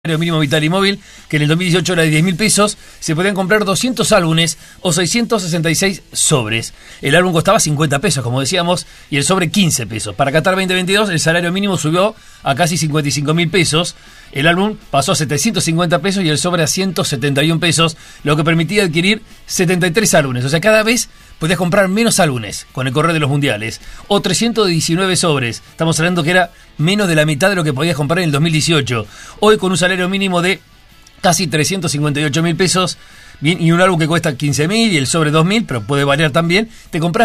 Mínimo vital y móvil, que en el 2018 era de 10.000 pesos, se podían comprar 200 álbumes o 666 sobres. El álbum costaba 50 pesos, como decíamos, y el sobre 15 pesos. Para Qatar 2022, el salario mínimo subió a casi 55.000 pesos. El álbum pasó a 750 pesos y el sobre a 171 pesos, lo que permitía adquirir 73 álbumes. O sea, cada vez podías comprar menos álbumes con el correr de los mundiales. O 319 sobres. Estamos hablando que era menos de la mitad de lo que podías comprar en el 2018. Hoy con un salario mínimo de casi 358.000 pesos, bien, y un álbum que cuesta 15.000 y el sobre 2.000, pero puede variar también, te compras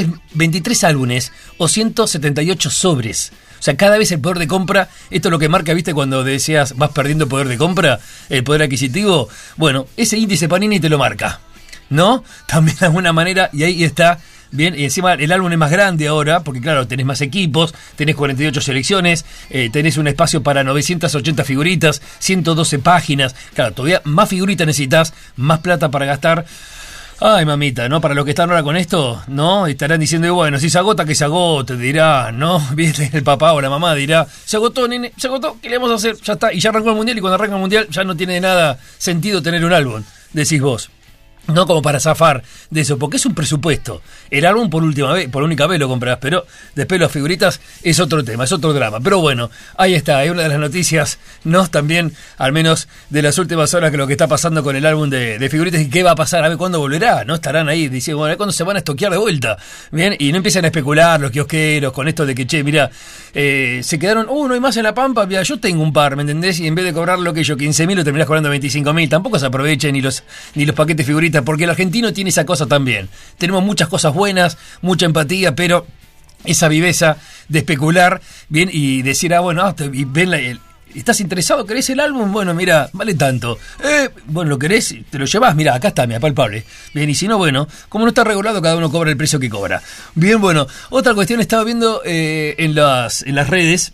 23 álbumes o 178 sobres. O sea, cada vez el poder de compra, esto es lo que marca, ¿viste? Cuando decías vas perdiendo poder de compra, el poder adquisitivo. Bueno, ese índice Panini te lo marca, ¿no? También de alguna manera, y ahí está. Bien, y encima el álbum es más grande ahora, porque claro, tenés más equipos, tenés 48 selecciones, tenés un espacio para 980 figuritas, 112 páginas, claro, todavía más figuritas necesitas, más plata para gastar. Ay, mamita, ¿no? Para los que están ahora con esto, ¿no? Estarán diciendo, bueno, si se agota, que se agote, dirá, ¿no? ¿Viste? El papá o la mamá dirá, se agotó, nene, se agotó, ¿qué le vamos a hacer? Ya está, y ya arrancó el mundial, y cuando arranca el mundial ya no tiene nada sentido tener un álbum, decís vos. No como para zafar de eso, porque es un presupuesto. El álbum por única vez lo compras, pero después las figuritas es otro tema, es otro drama. Pero bueno, ahí está, hay una de las noticias, ¿no? También, al menos de las últimas horas, que lo que está pasando con el álbum de figuritas y qué va a pasar, a ver cuándo volverá, ¿no? Estarán ahí diciendo, bueno, a ver cuándo se van a estoquear de vuelta, ¿bien? Y no empiezan a especular los kiosqueros con esto de que, che, mira, se quedaron, no hay más en la Pampa, mira, yo tengo un par, ¿me entendés? Y en vez de cobrar lo que yo, 15.000, lo terminás cobrando 25.000, tampoco se aprovechen ni los paquetes figuritas, porque el argentino tiene esa cosa también. Tenemos muchas cosas buenas, mucha empatía, pero esa viveza de especular, bien, y decir, y ven ¿estás interesado? ¿Querés el álbum? Bueno, mira, vale tanto. Bueno, ¿lo querés? Te lo llevas, mira, acá está, mira, palpable. Bien, y si no, bueno, como no está regulado, cada uno cobra el precio que cobra. Bien, bueno, otra cuestión, estaba viendo en las redes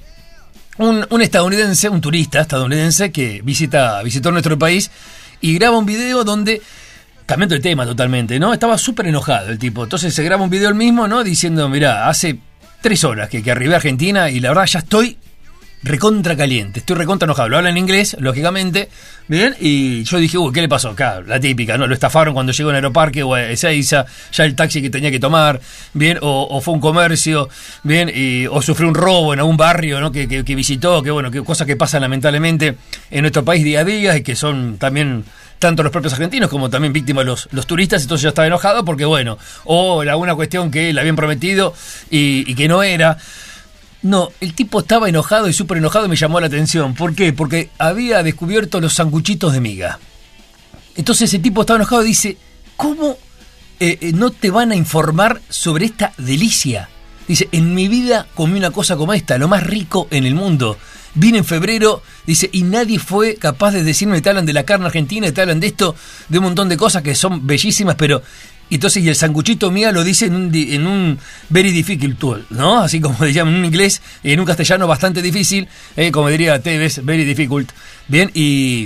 un estadounidense, un turista estadounidense que visitó nuestro país y graba un video donde, cambiando el tema totalmente, ¿no? Estaba súper enojado el tipo. Entonces se graba un video él mismo, ¿no? Diciendo, mirá, hace 3 horas que arribé a Argentina y la verdad ya estoy recontra caliente, estoy recontra enojado. Lo habla en inglés, lógicamente, ¿bien? Y yo dije, ¿qué le pasó? Acá, la típica, ¿no? Lo estafaron cuando llegó en Aeroparque o a Ezeiza, ya el taxi que tenía que tomar, ¿bien? O fue un comercio, ¿bien? O sufrió un robo en algún barrio, ¿no? Que visitó, que cosas que pasan lamentablemente en nuestro país día a día y que son también tanto los propios argentinos como también víctimas los turistas. Entonces yo estaba enojado porque, o alguna cuestión que le habían prometido y que no era. No, el tipo estaba enojado y súper enojado y me llamó la atención. ¿Por qué? Porque había descubierto los sanguchitos de miga. Entonces ese tipo estaba enojado y dice, ¿cómo no te van a informar sobre esta delicia? Dice, en mi vida comí una cosa como esta, lo más rico en el mundo. Vine en febrero, dice, y nadie fue capaz de decirme, te hablan de la carne argentina, te hablan de esto, de un montón de cosas que son bellísimas, pero... Entonces, y el sanguchito mía lo dice en un very difficult tool, ¿no? Así como le llaman en un inglés, en un castellano bastante difícil, como diría Tevez, very difficult. Bien, y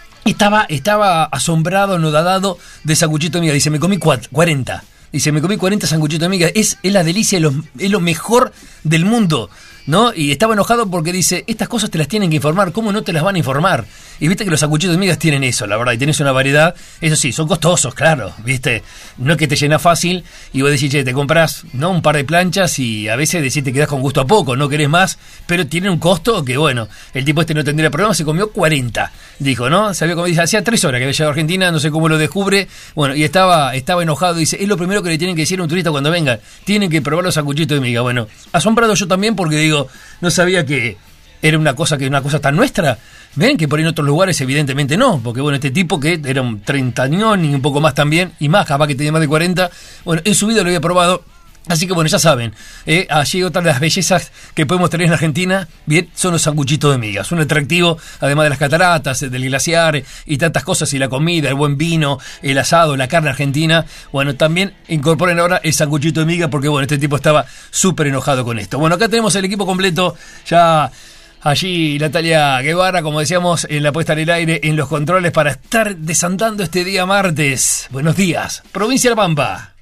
estaba asombrado, anodadado de sanguchito mía. Dice, me comí 40. Dice, me comí 40 sanguchitos de miga. Es la delicia, es lo mejor del mundo, ¿no? Y estaba enojado porque dice, estas cosas te las tienen que informar, ¿cómo no te las van a informar? Y viste que los sanguchitos de migas tienen eso, la verdad, y tenés una variedad. Eso sí, son costosos, claro, viste, no es que te llena fácil y vos decís, che, te comprás, ¿no? Un par de planchas y a veces decís te quedás con gusto a poco, no querés más, pero tienen un costo que, el tipo no tendría problema, se comió 40, dijo, ¿no? Salió, como dice, hacía 3 horas que había llegado a Argentina, no sé cómo lo descubre, y estaba enojado, dice, es lo primero que le tienen que decir a un turista cuando venga, tienen que probar los sanguchitos de miga. Bueno, asombrado yo también porque digo, no sabía que era una cosa tan nuestra. Ven que por ahí en otros lugares evidentemente no, porque este tipo que era un 30 años y un poco más también, y más, capaz que tenía más de 40, en su vida lo había probado. Así que ya saben, allí otra de las bellezas que podemos tener en Argentina, bien, son los sanguchitos de migas. Un atractivo, además de las cataratas, del glaciar y tantas cosas, y la comida, el buen vino, el asado, la carne argentina. También incorporen ahora el sanguchito de miga porque, este tipo estaba súper enojado con esto. Acá tenemos el equipo completo, ya... Allí Natalia Guevara, como decíamos, en la puesta en el aire, en los controles, para estar desandando este día martes. Buenos días, Provincia de La Pampa.